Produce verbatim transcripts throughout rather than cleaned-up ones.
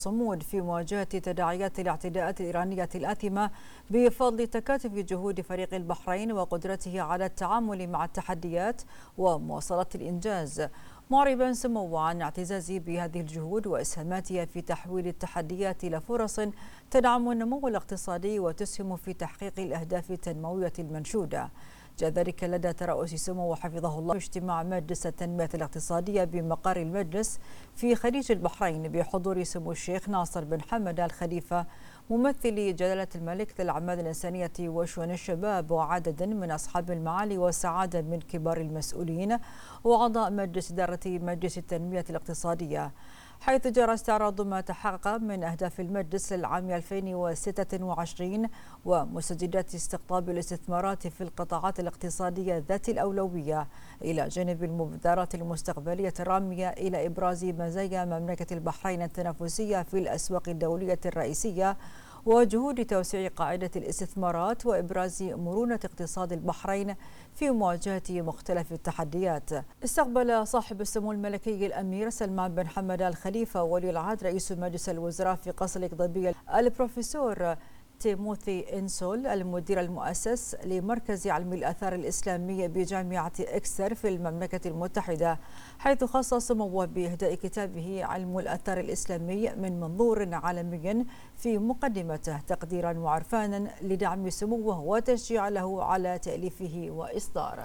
صمود في مواجهة تداعيات الاعتداءات الإيرانية الآثمة بفضل تكاتف جهود فريق البحرين وقدرته على التعامل مع التحديات ومواصلة الإنجاز، معربا سمو عن اعتزازه بهذه الجهود وإسهاماتها في تحويل التحديات إلى فرص تدعم النمو الاقتصادي وتسهم في تحقيق الأهداف التنموية المنشودة. جاء ذلك لدى ترأس سمو حفظه الله اجتماع مجلس التنمية الاقتصادية بمقر المجلس في خليج البحرين بحضور سمو الشيخ ناصر بن حمد آل خليفة ممثلي جلالة الملك للأعمال الإنسانية وشؤون الشباب وعدد من أصحاب المعالي والسعادة من كبار المسؤولين وأعضاء مجلس إدارة مجلس التنمية الاقتصادية، حيث جرى استعراض ما تحقق من أهداف المجلس للعام ألفين وستة وعشرين ومستجدات استقطاب الاستثمارات في القطاعات الاقتصادية ذات الأولوية، إلى جانب المبادرات المستقبلية الرامية إلى إبراز مزايا مملكة البحرين التنافسية في الأسواق الدولية الرئيسية وجهود توسيع قاعدة الاستثمارات وإبراز مرونة اقتصاد البحرين في مواجهة مختلف التحديات. استقبل صاحب السمو الملكي الأمير سلمان بن حمد آل خليفة ولي العهد رئيس مجلس الوزراء في قصر الإقضبية البروفيسور تيموثي إنسول المدير المؤسس لمركز علم الآثار الإسلامي بجامعة إكستر في المملكة المتحدة، حيث خص سموه بإهداء كتابه علم الآثار الإسلامي من منظور عالمي في مقدمته، تقديرا وعرفانا لدعم سموه وتشجيع له على تأليفه وإصداره.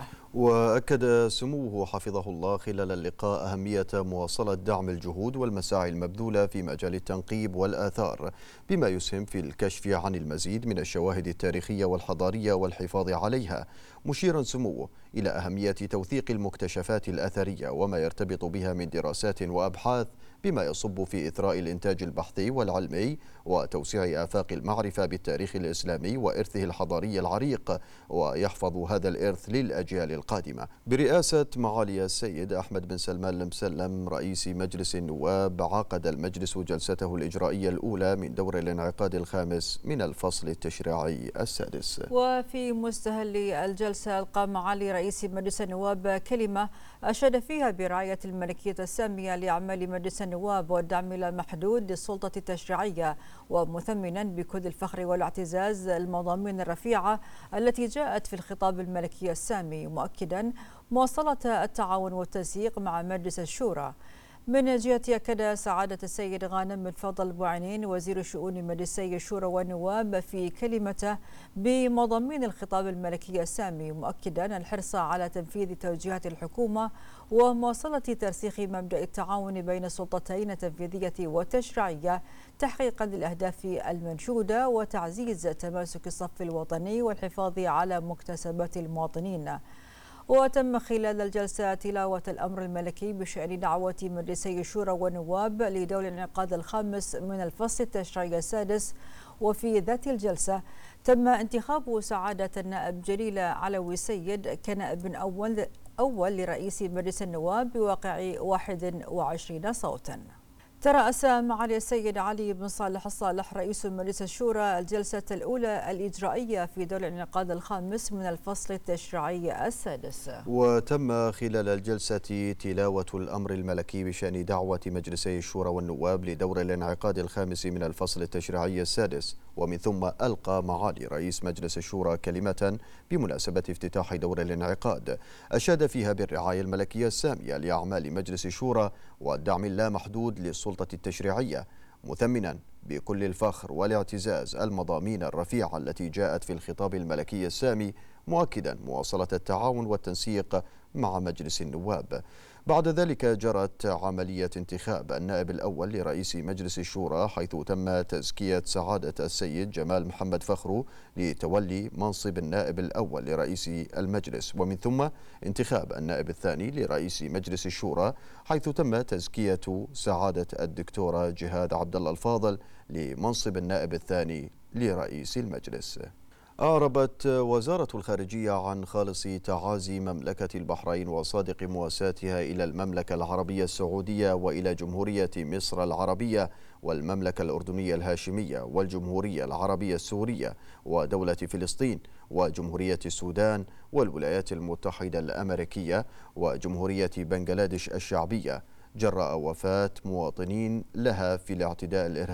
وأكد سموه حفظه الله خلال اللقاء أهمية مواصلة دعم الجهود والمساعي المبذولة في مجال التنقيب والآثار، بما يسهم في الكشف عن المزيد من الشواهد التاريخية والحضارية والحفاظ عليها، مشيرا سموه إلى أهمية توثيق المكتشفات الأثرية وما يرتبط بها من دراسات وأبحاث، بما يصب في إثراء الإنتاج البحثي والعلمي وتوسيع آفاق المعرفة بالتاريخ الإسلامي وإرثه الحضاري العريق، ويحفظ هذا الإرث للأجيال القادمة. برئاسة معالي السيد أحمد بن سلمان المسلم رئيس مجلس النواب، عقد المجلس جلسته الإجرائية الأولى من دور الانعقاد الخامس من الفصل التشريعي السادس. وفي مستهل الجلسة ألقى معالي رئيس مجلس النواب كلمة أشاد فيها برعاية الملكية السامية لأعمال مجلس النواب والدعم اللامحدود للسلطة التشريعية، ومثمنا بكل الفخر والاعتزاز المضامين الرفيعة التي جاءت في الخطاب الملكي السامي، مؤكدا مواصلة التعاون والتنسيق مع مجلس الشورى. من جهة أكد سعادة السيد غانم بن فضل بوعينين وزير شؤون مجلسي الشورى والنواب في كلمته بمضامين الخطاب الملكي السامي، مؤكدا الحرص على تنفيذ توجيهات الحكومة ومواصلة ترسيخ مبدأ التعاون بين السلطتين التنفيذية والتشريعية تحقيقا للأهداف المنشودة وتعزيز تماسك الصف الوطني والحفاظ على مكتسبات المواطنين. وتم خلال الجلسة تلاوة الأمر الملكي بشأن دعوة مجلسي الشورى والنواب لدور الانعقاد الخامس من الفصل التشريعي السادس. وفي ذات الجلسة تم انتخاب سعادة النائب جليل علوي سيد كنائب أول أول لرئيس مجلس النواب بواقع واحد وعشرين صوتا. ترأس معالي السيد علي بن صالح الصالح رئيس مجلس الشورى الجلسة الأولى الإجرائية في دور الانعقاد الخامس من الفصل التشريعي السادس. وتم خلال الجلسة تلاوة الأمر الملكي بشأن دعوة مجلسي الشورى والنواب لدور الانعقاد الخامس من الفصل التشريعي السادس، ومن ثم ألقى معالي رئيس مجلس الشورى كلمة بمناسبة افتتاح دور الانعقاد أشاد فيها بالرعاية الملكية السامية لأعمال مجلس الشورى والدعم اللامحدود للسلطة التشريعية، مثمنا بكل الفخر والاعتزاز المضامين الرفيعة التي جاءت في الخطاب الملكي السامي، مؤكدا مواصلة التعاون والتنسيق مع مجلس النواب. بعد ذلك جرت عملية انتخاب النائب الأول لرئيس مجلس الشورى، حيث تم تزكية سعادة السيد جمال محمد فخرو لتولي منصب النائب الأول لرئيس المجلس، ومن ثم انتخاب النائب الثاني لرئيس مجلس الشورى، حيث تم تزكية سعادة الدكتورة جهاد عبد الله الفاضل لمنصب النائب الثاني لرئيس المجلس. أعربت وزارة الخارجية عن خالص تعازي مملكة البحرين وصادق مواساتها إلى المملكة العربية السعودية وإلى جمهورية مصر العربية والمملكة الأردنية الهاشمية والجمهورية العربية السورية ودولة فلسطين وجمهورية السودان والولايات المتحدة الأمريكية وجمهورية بنغلاديش الشعبية جراء وفاة مواطنين لها في الاعتداء الإرهابي